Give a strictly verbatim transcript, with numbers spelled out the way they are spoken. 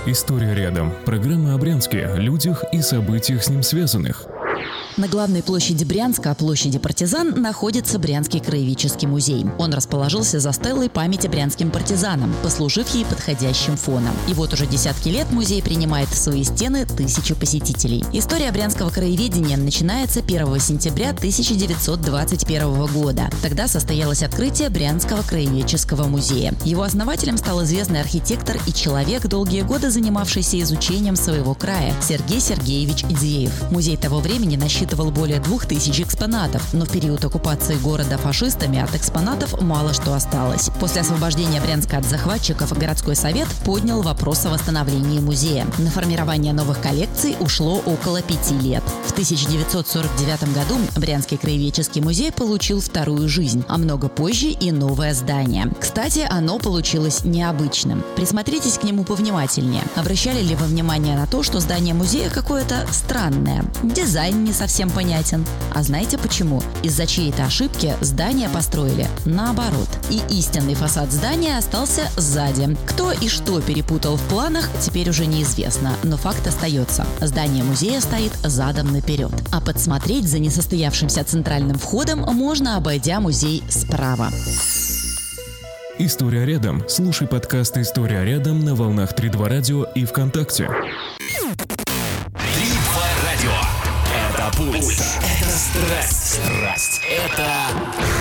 История рядом. Программа о Брянске, людях и событиях с ним связанных. На главной площади Брянска, площади Партизан, находится Брянский краеведческий музей. Он расположился за стелой памяти брянским партизанам, послужив ей подходящим фоном. И вот уже десятки лет музей принимает в свои стены тысячи посетителей. История брянского краеведения начинается первого сентября тысяча девятьсот двадцать первого года. Тогда состоялось открытие Брянского краеведческого музея. Его основателем стал известный архитектор и человек, долгие годы занимавшийся изучением своего края, Сергей Сергеевич Идеев. Музей того времени насчитывал более двух тысяч экспонатов, но в период оккупации города фашистами от экспонатов мало что осталось. После освобождения Брянска от захватчиков городской совет поднял вопрос о восстановлении музея. На формирование новых коллекций ушло около пяти лет. В тысяча девятьсот сорок девятом году Брянский краеведческий музей получил вторую жизнь, а много позже и новое здание. Кстати, оно получилось необычным. Присмотритесь к нему повнимательнее. Обращали ли вы внимание на то, что здание музея какое-то странное? Дизайн не совсем понятен. А знаете почему? Из-за чьей-то ошибки здание построили наоборот. И истинный фасад здания остался сзади. Кто и что перепутал в планах, теперь уже неизвестно. Но факт остается. Здание музея стоит задом наперед. А подсмотреть за несостоявшимся центральным входом можно, обойдя музей справа. История рядом. Слушай подкаст «История рядом» на волнах три два радио и ВКонтакте. три два радио. Это пульс. Это страсть. Страсть. Это